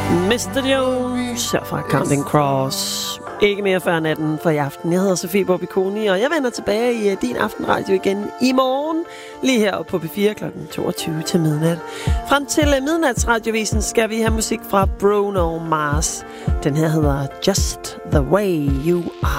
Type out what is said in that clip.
Mr. Jones fra Counting Cross. Ikke mere før natten for i aften. Jeg hedder Sofie Bobby-Koni, og jeg vender tilbage i din aftenradio igen i morgen. Lige her på P4 kl. 22 til midnat. Frem til midnatsradiovisen skal vi have musik fra Bruno Mars. Den her hedder Just the Way You Are.